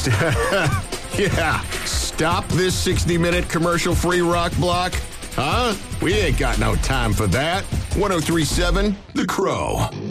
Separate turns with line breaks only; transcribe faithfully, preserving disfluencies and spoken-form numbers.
St- yeah, stop this sixty-minute commercial-free rock block. Huh? We ain't got no time for that. ten thirty-seven The Crow.